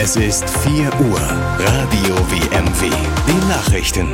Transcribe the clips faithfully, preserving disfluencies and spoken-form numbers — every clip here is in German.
Es ist vier Uhr. Radio W M W. Die Nachrichten.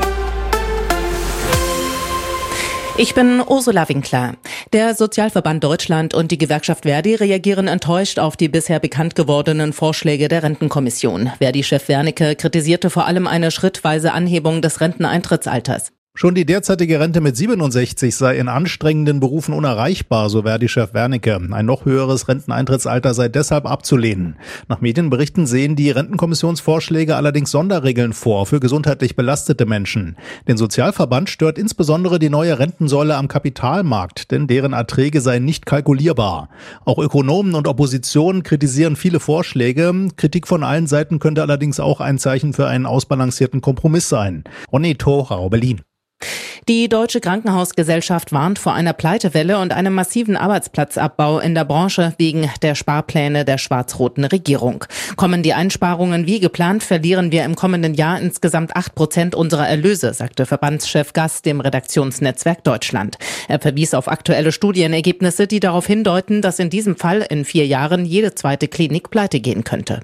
Ich bin Ursula Winkler. Der Sozialverband Deutschland und die Gewerkschaft Verdi reagieren enttäuscht auf die bisher bekannt gewordenen Vorschläge der Rentenkommission. Verdi-Chef Wernicke kritisierte vor allem eine schrittweise Anhebung des Renteneintrittsalters. Schon die derzeitige Rente mit siebenundsechzig sei in anstrengenden Berufen unerreichbar, so Verdi-Chef Wernicke. Ein noch höheres Renteneintrittsalter sei deshalb abzulehnen. Nach Medienberichten sehen die Rentenkommissionsvorschläge allerdings Sonderregeln vor für gesundheitlich belastete Menschen. Den Sozialverband stört insbesondere die neue Rentensäule am Kapitalmarkt, denn deren Erträge seien nicht kalkulierbar. Auch Ökonomen und Opposition kritisieren viele Vorschläge. Kritik von allen Seiten könnte allerdings auch ein Zeichen für einen ausbalancierten Kompromiss sein. Ronny Thorau, Berlin. Die Deutsche Krankenhausgesellschaft warnt vor einer Pleitewelle und einem massiven Arbeitsplatzabbau in der Branche wegen der Sparpläne der schwarz-roten Regierung. Kommen die Einsparungen wie geplant, verlieren wir im kommenden Jahr insgesamt acht Prozent unserer Erlöse, sagte Verbandschef Gass dem Redaktionsnetzwerk Deutschland. Er verwies auf aktuelle Studienergebnisse, die darauf hindeuten, dass in diesem Fall in vier Jahren jede zweite Klinik pleite gehen könnte.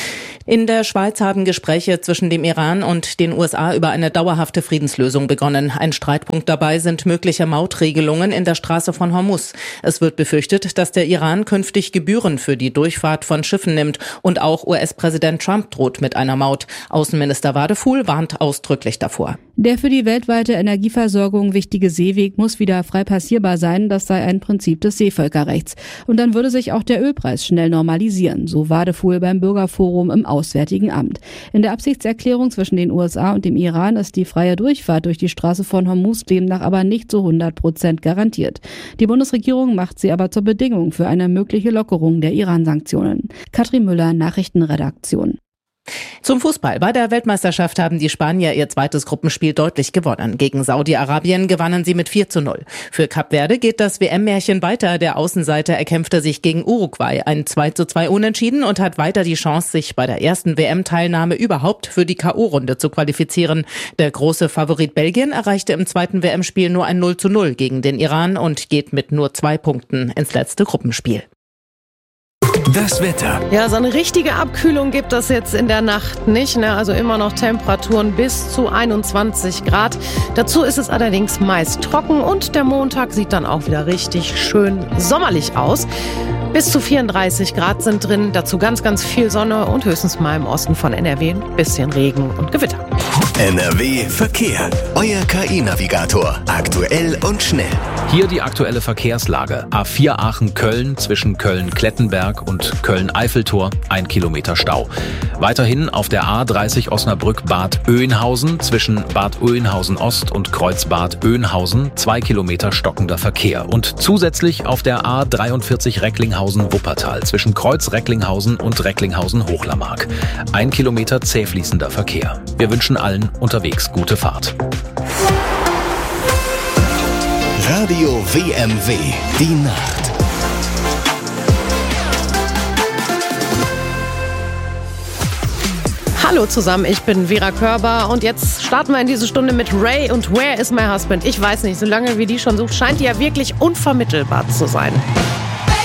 In der Schweiz haben Gespräche zwischen dem Iran und den U S A über eine dauerhafte Friedenslösung begonnen. Ein Streitpunkt dabei sind mögliche Mautregelungen in der Straße von Hormuz. Es wird befürchtet, dass der Iran künftig Gebühren für die Durchfahrt von Schiffen nimmt. Und auch U S-Präsident Trump droht mit einer Maut. Außenminister Wadefuhl warnt ausdrücklich davor. Der für die weltweite Energieversorgung wichtige Seeweg muss wieder frei passierbar sein. Das sei ein Prinzip des Seevölkerrechts. Und dann würde sich auch der Ölpreis schnell normalisieren, so Wadefuhl beim Bürgerforum im Auswärtigen Amt. In der Absichtserklärung zwischen den U S A und dem Iran ist die freie Durchfahrt durch die Straße von Hormuz demnach aber nicht zu hundert Prozent garantiert. Die Bundesregierung macht sie aber zur Bedingung für eine mögliche Lockerung der Iran-Sanktionen. Katrin Müller, Nachrichtenredaktion. Zum Fußball. Bei der Weltmeisterschaft haben die Spanier ihr zweites Gruppenspiel deutlich gewonnen. Gegen Saudi-Arabien gewannen sie mit vier zu null. Für Kap Verde geht das W M-Märchen weiter. Der Außenseiter erkämpfte sich gegen Uruguay ein zwei zu zwei Unentschieden und hat weiter die Chance, sich bei der ersten W M-Teilnahme überhaupt für die K O-Runde zu qualifizieren. Der große Favorit Belgien erreichte im zweiten W M-Spiel nur ein null zu null gegen den Iran und geht mit nur zwei Punkten ins letzte Gruppenspiel. Das Wetter. Ja, so eine richtige Abkühlung gibt es jetzt in der Nacht nicht, ne? Also immer noch Temperaturen bis zu einundzwanzig Grad. Dazu ist es allerdings meist trocken und der Montag sieht dann auch wieder richtig schön sommerlich aus. Bis zu vierunddreißig Grad sind drin, dazu ganz, ganz viel Sonne und höchstens mal im Osten von N R W ein bisschen Regen und Gewitter. N R W Verkehr. Euer K I-Navigator. Aktuell und schnell. Hier die aktuelle Verkehrslage. A vier Aachen-Köln zwischen Köln-Klettenberg und Köln-Eiffeltor, ein Kilometer Stau. Weiterhin auf der A dreißig Osnabrück-Bad Oeynhausen zwischen Bad Oeynhausen-Ost und Kreuzbad Oeynhausen, zwei Kilometer stockender Verkehr. Und zusätzlich auf der A dreiundvierzig Recklinghausen-Wuppertal zwischen Kreuz-Recklinghausen und Recklinghausen-Hochlammark. Ein Kilometer zähfließender Verkehr. Wir wünschen allen unterwegs gute Fahrt. Radio W M W. Die Nacht. Hallo zusammen, ich bin Vera Körber und jetzt starten wir in diese Stunde mit Ray und Where is my husband? Ich weiß nicht, solange wie die schon sucht, scheint die ja wirklich unvermittelbar zu sein.